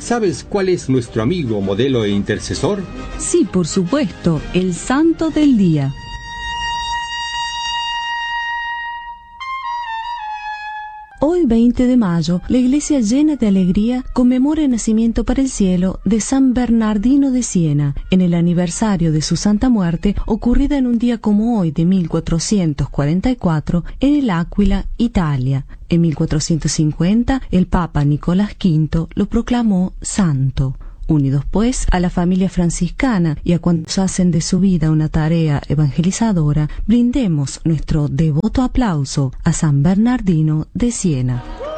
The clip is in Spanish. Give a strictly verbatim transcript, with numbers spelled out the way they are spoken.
¿sabes cuál es nuestro amigo, modelo e intercesor? Sí, por supuesto, el santo del día. Hoy, veinte de mayo, la iglesia, llena de alegría, conmemora el nacimiento para el cielo de San Bernardino de Siena, en el aniversario de su santa muerte, ocurrida en un día como hoy de mil cuatrocientos cuarenta y cuatro en el Áquila, Italia. En mil cuatrocientos cincuenta, el Papa Nicolás quinto lo proclamó santo. Unidos pues a la familia franciscana y a cuantos hacen de su vida una tarea evangelizadora, brindemos nuestro devoto aplauso a San Bernardino de Siena.